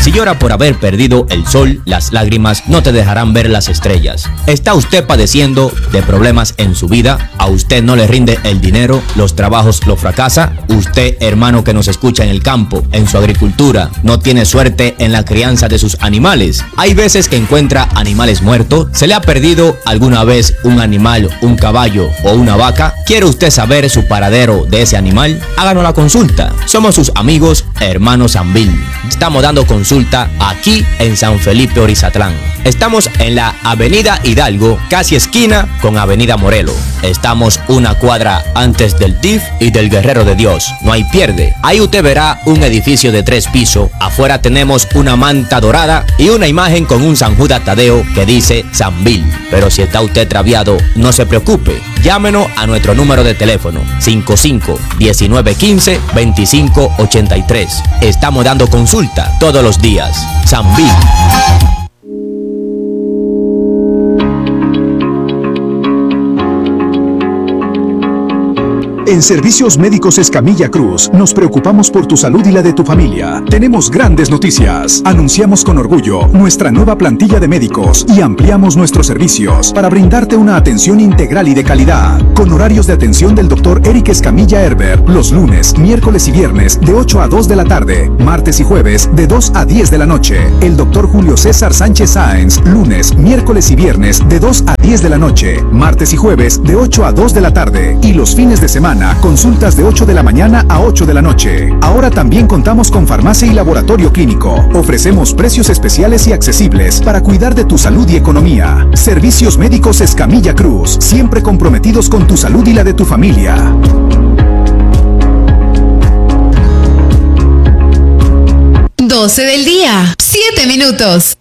Si llora por haber perdido el sol, las lágrimas no te dejarán ver las estrellas. ¿Está usted padeciendo de problemas en su vida? ¿A usted no le rinde el dinero? ¿Los trabajos lo fracasa? ¿Usted, hermano que nos escucha en el campo, en su agricultura, no tiene suerte en la crianza de sus animales? Hay veces que encuentra animales muertos. ¿Se le ha perdido alguna vez un animal, un caballo o una vaca? ¿Quiere usted saber su paradero de ese animal? Háganos la consulta. Somos sus amigos Hermanos Sambil. Estamos dando consulta aquí en San Felipe Orizatlán. Estamos en la Avenida Hidalgo, casi esquina con Avenida Morelos. Estamos una cuadra antes del DIF y del Guerrero de Dios. No hay pierde. Ahí usted verá un edificio de 3 pisos. Afuera tenemos una manta dorada y una imagen con un San Judas Tadeo que dice Sambil. Pero si está usted traviado, no se preocupe. Llámenos a nuestro número de teléfono 55-1915-2583. Estamos dando consulta todos los días. Sambil. En Servicios Médicos Escamilla Cruz nos preocupamos por tu salud y la de tu familia. Tenemos grandes noticias. Anunciamos con orgullo nuestra nueva plantilla de médicos y ampliamos nuestros servicios para brindarte una atención integral y de calidad. Con horarios de atención del Dr. Eric Escamilla Herbert los lunes, miércoles y viernes de 8 a 2 de la tarde, martes y jueves de 2 a 10 de la noche. El Dr. Julio César Sánchez Sáenz, lunes, miércoles y viernes de 2 a 10 de la noche, martes y jueves de 8 a 2 de la tarde y los fines de semana consultas de 8 de la mañana a 8 de la noche. Ahora también contamos con farmacia y laboratorio clínico. Ofrecemos precios especiales y accesibles para cuidar de tu salud y economía. Servicios Médicos Escamilla Cruz, siempre comprometidos con tu salud y la de tu familia. 12 del día, 7 minutos.